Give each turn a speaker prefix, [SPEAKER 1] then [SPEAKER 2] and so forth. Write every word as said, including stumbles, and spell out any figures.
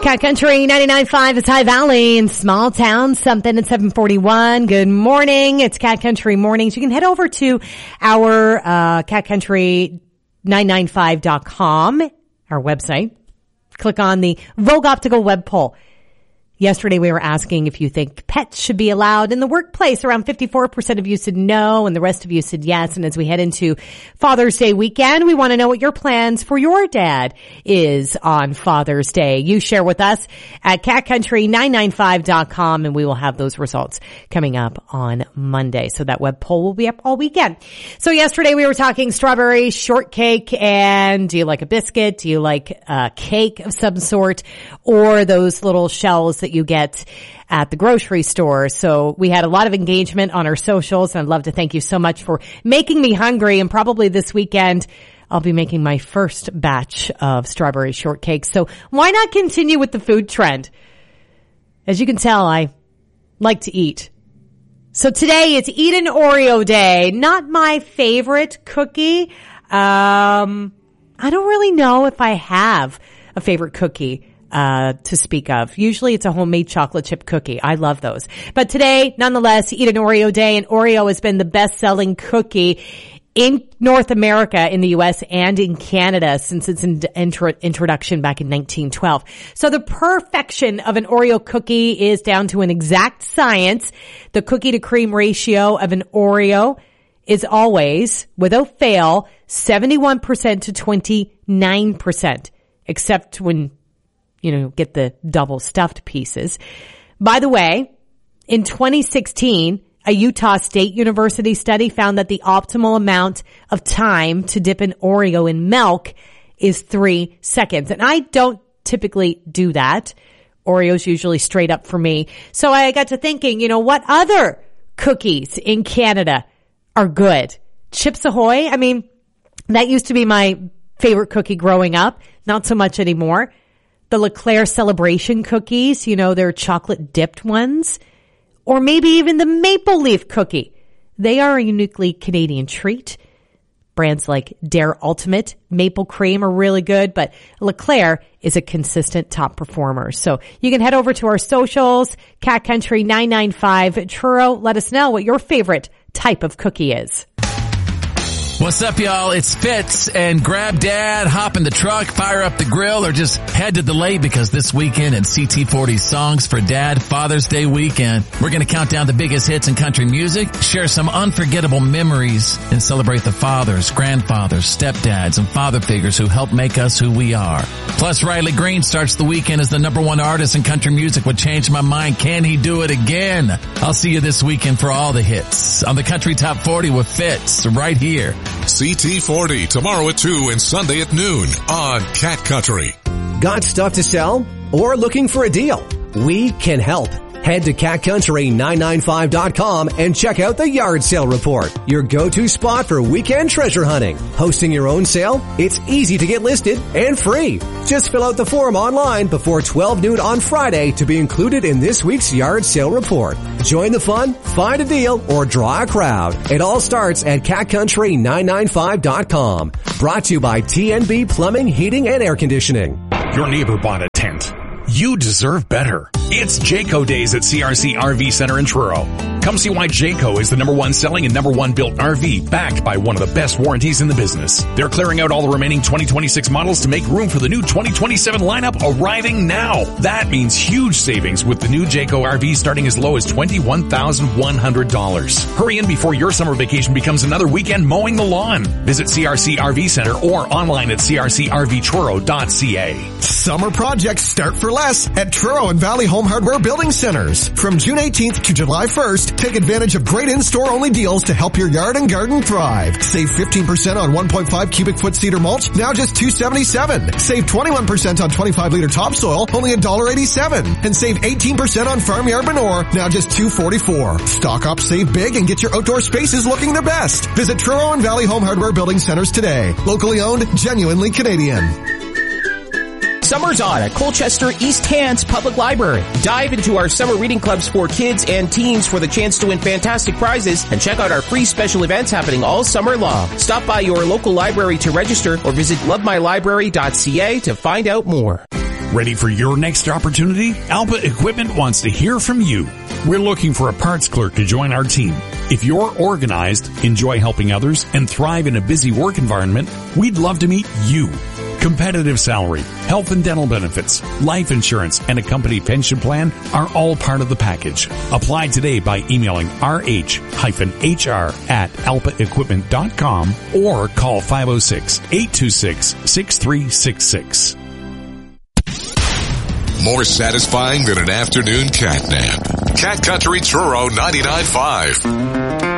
[SPEAKER 1] Cat Country ninety-nine point five, it's High Valley in small town, something at seven forty-one. Good morning. It's Cat Country Mornings. You can head over to our uh cat country nine nine five dot com, our website. Click on the Vogue Optical web poll. Yesterday we were asking if you think pets should be allowed in the workplace. Around fifty-four percent of you said no, and the rest of you said yes. And as we head into Father's Day weekend, we want to know what your plans for your dad is on Father's Day. You share with us at cat country nine nine five dot com, and we will have those results coming up on Monday. So that web poll will be up all weekend. So yesterday we were talking strawberry shortcake, and do you like a biscuit? Do you like a cake of some sort? Or those little shells that you get at the grocery store. So we had a lot of engagement on our socials, and I'd love to thank you so much for making me hungry. And probably this weekend I'll be making my first batch of strawberry shortcake. So why not continue with the food trend? As you can tell, I like to eat. So today it's Eat an Oreo Day. Not my favorite cookie. Um, I don't really know if I have a favorite cookie Uh, to speak of. Usually it's a homemade chocolate chip cookie. I love those. But today, nonetheless, Eat an Oreo Day, and Oreo has been the best-selling cookie in North America, in the U S, and in Canada since its in- intro- introduction back in nineteen twelve. So the perfection of an Oreo cookie is down to an exact science. The cookie-to-cream ratio of an Oreo is always, without fail, seventy-one percent to twenty-nine percent, except when you know, get the double stuffed pieces. By the way, in twenty sixteen, a Utah State University study found that the optimal amount of time to dip an Oreo in milk is three seconds. And I don't typically do that. Oreo's usually straight up for me. So I got to thinking, you know, what other cookies in Canada are good? Chips Ahoy? I mean, that used to be my favorite cookie growing up. Not so much anymore. The Leclerc Celebration cookies, you know, they're chocolate dipped ones. Or maybe even the Maple Leaf cookie. They are a uniquely Canadian treat. Brands like Dare Ultimate, Maple Cream are really good, but Leclerc is a consistent top performer. So you can head over to our socials, Cat Country nine nine five Truro. Let us know what your favorite type of cookie is.
[SPEAKER 2] What's up, y'all? It's Fitz, and grab Dad, hop in the truck, fire up the grill, or just head to the lake, because this weekend in C T forty Songs for Dad Father's Day weekend, we're going to count down the biggest hits in country music, share some unforgettable memories, and celebrate the fathers, grandfathers, stepdads, and father figures who help make us who we are. Plus, Riley Green starts the weekend as the number one artist in country music with Change My Mind. Can he do it again? I'll see you this weekend for all the hits on the Country Top forty with Fitz right here.
[SPEAKER 3] C T forty tomorrow at two and Sunday at noon on Cat Country.
[SPEAKER 4] Got stuff to sell or looking for a deal? We can help. Head to cat country nine nine five dot com and check out the Yard Sale Report, your go-to spot for weekend treasure hunting. Hosting your own sale? It's easy to get listed and free. Just fill out the form online before twelve noon on Friday to be included in this week's Yard Sale Report. Join the fun, find a deal, or draw a crowd. It all starts at cat country nine nine five dot com. Brought to you by T N B Plumbing, Heating, and Air Conditioning.
[SPEAKER 5] Your neighbor bought a tent. You deserve better. It's Jayco Days at C R C R V Center in Truro. Come see why Jayco is the number one selling and number one built R V, backed by one of the best warranties in the business. They're clearing out all the remaining twenty twenty-six models to make room for the new twenty twenty-seven lineup arriving now. That means huge savings with the new Jayco R V starting as low as twenty-one thousand one hundred dollars. Hurry in before your summer vacation becomes another weekend mowing the lawn. Visit C R C R V Center or online at c r c r v truro dot c a.
[SPEAKER 6] Summer projects start for less at Truro and Valley Home Hardware Building Centers. From June eighteenth to July first, take advantage of great in-store only deals to help your yard and garden thrive. Save fifteen percent on one point five cubic foot cedar mulch, now just two dollars and seventy-seven cents. Save twenty-one percent on twenty-five liter topsoil, only one dollar and eighty-seven cents. And save eighteen percent on farmyard manure, now just two dollars and forty-four cents. Stock up, save big, and get your outdoor spaces looking their best. Visit Truro and Valley Home Hardware Building Centers today. Locally owned, genuinely Canadian.
[SPEAKER 7] Summer's on at Colchester East Hants Public Library. Dive into our summer reading clubs for kids and teens for the chance to win fantastic prizes, and check out our free special events happening all summer long. Stop by your local library to register or visit love my library dot c a to find out more.
[SPEAKER 5] Ready for your next opportunity? Alpa Equipment wants to hear from you. We're looking for a parts clerk to join our team. If you're organized, enjoy helping others, and thrive in a busy work environment, we'd love to meet you. Competitive salary, health and dental benefits, life insurance, and a company pension plan are all part of the package. Apply today by emailing r h h r at alpa equipment dot com or call five oh six, eight two six, six three six six.
[SPEAKER 3] More satisfying than an afternoon cat nap. Cat Country Truro ninety-nine point five.